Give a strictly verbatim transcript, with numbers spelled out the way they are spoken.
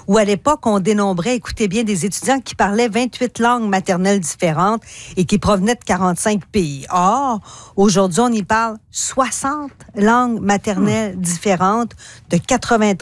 où à l'époque, on dénombrait, écoutez bien, des étudiants qui parlaient vingt-huit langues maternelles différentes et qui provenaient de quarante-cinq pays. Or, aujourd'hui, on y parle soixante langues maternelles mmh. différentes de quatre-vingts